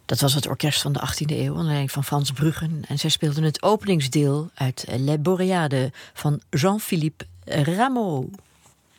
Dat was het orkest van de 18e eeuw, onder leiding van Frans Bruggen. En zij speelden het openingsdeel uit Les Boréades van Jean-Philippe Rameau.